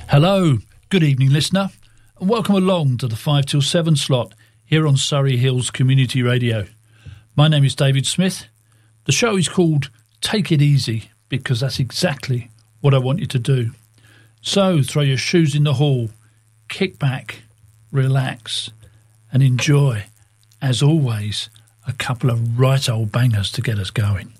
Hello, good evening listener, and welcome along to the 5 till 7 slot here on Surrey Hills Community Radio. My name is David Smith. The show is called Take It Easy because that's exactly what I want you to do. So throw your shoes in the hall, kick back, relax and enjoy, as always, a couple of right old bangers to get us going.